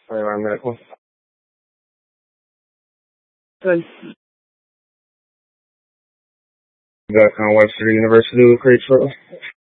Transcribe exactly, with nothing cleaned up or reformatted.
twenty-nine medical. Good. Got Webster University with Great Trail.